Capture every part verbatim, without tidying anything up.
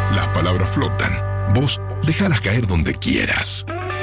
Las palabras flotan. Vos déjalas caer donde quieras.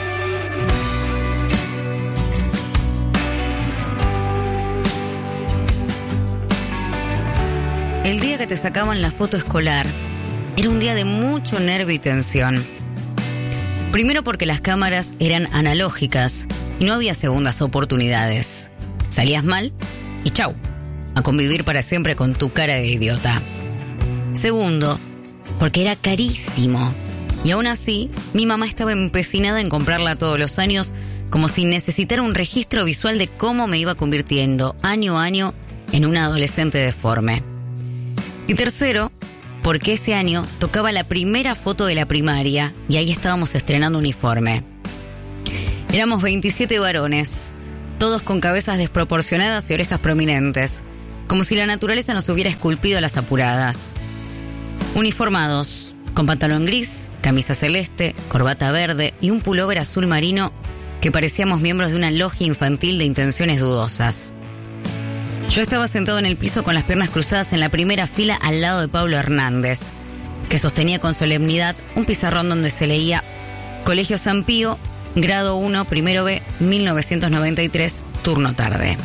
El día que te sacaban la foto escolar era un día de mucho nervio y tensión. Primero porque las cámaras eran analógicas y no había segundas oportunidades. Salías mal y chau, a convivir para siempre con tu cara de idiota. Segundo, porque era carísimo. Y aún así, mi mamá estaba empecinada en comprarla todos los años, como si necesitara un registro visual de cómo me iba convirtiendo año a año en una adolescente deforme. Y tercero, porque ese año tocaba la primera foto de la primaria y ahí estábamos estrenando uniforme. Éramos veintisiete varones, todos con cabezas desproporcionadas y orejas prominentes, como si la naturaleza nos hubiera esculpido a las apuradas. Uniformados, con pantalón gris, camisa celeste, corbata verde y un pullover azul marino que parecíamos miembros de una logia infantil de intenciones dudosas. Yo estaba sentado en el piso con las piernas cruzadas en la primera fila al lado de Pablo Hernández, que sostenía con solemnidad un pizarrón donde se leía Colegio San Pío, grado uno, primero B, mil novecientos noventa y tres, turno tarde.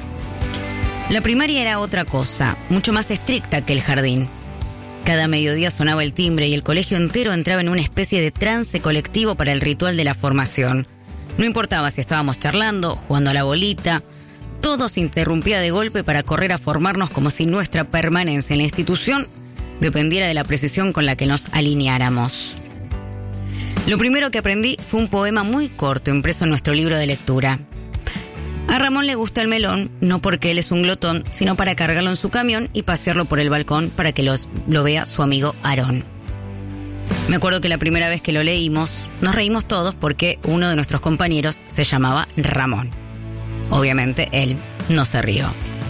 La primaria era otra cosa, mucho más estricta que el jardín. Cada mediodía sonaba el timbre y el colegio entero entraba en una especie de trance colectivo para el ritual de la formación. No importaba si estábamos charlando, jugando a la bolita, todo se interrumpía de golpe para correr a formarnos como si nuestra permanencia en la institución dependiera de la precisión con la que nos alineáramos. Lo primero que aprendí fue un poema muy corto impreso en nuestro libro de lectura. A Ramón le gusta el melón, no porque él es un glotón, sino para cargarlo en su camión y pasearlo por el balcón para que los, lo vea su amigo Aarón. Me acuerdo que la primera vez que lo leímos, nos reímos todos porque uno de nuestros compañeros se llamaba Ramón. Obviamente, él no se rió.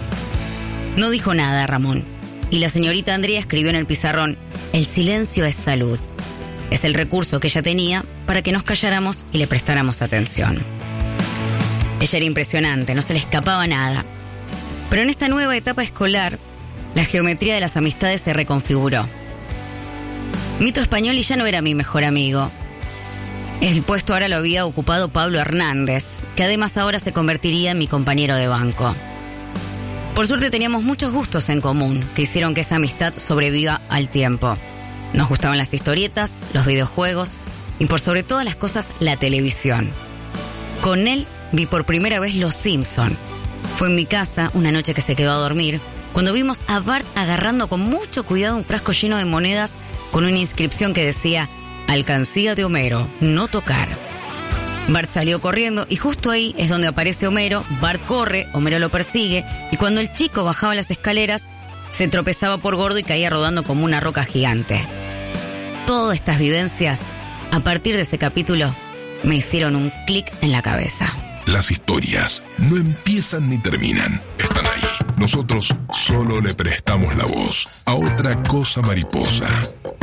No dijo nada Ramón, y la señorita Andrea escribió en el pizarrón: el silencio es salud. Es el recurso que ella tenía para que nos calláramos y le prestáramos atención. Ella era impresionante, no se le escapaba nada. Pero en esta nueva etapa escolar, la geometría de las amistades se reconfiguró. Mito Español y ya no era mi mejor amigo. El puesto ahora lo había ocupado Pablo Hernández, que además ahora se convertiría en mi compañero de banco. Por suerte teníamos muchos gustos en común, que hicieron que esa amistad sobreviva al tiempo. Nos gustaban las historietas, los videojuegos y por sobre todas las cosas la televisión. Con él vi por primera vez Los Simpson. Fue en mi casa, una noche que se quedó a dormir, cuando vimos a Bart agarrando con mucho cuidado un frasco lleno de monedas con una inscripción que decía: alcancía de Homero, no tocar. Bart salió corriendo y justo ahí es donde aparece Homero. Bart corre, Homero lo persigue y cuando el chico bajaba las escaleras se tropezaba por gordo y caía rodando como una roca gigante. Todas estas vivencias, a partir de ese capítulo, me hicieron un clic en la cabeza. Las historias no empiezan ni terminan, están ahí. Nosotros solo le prestamos la voz a otra cosa mariposa.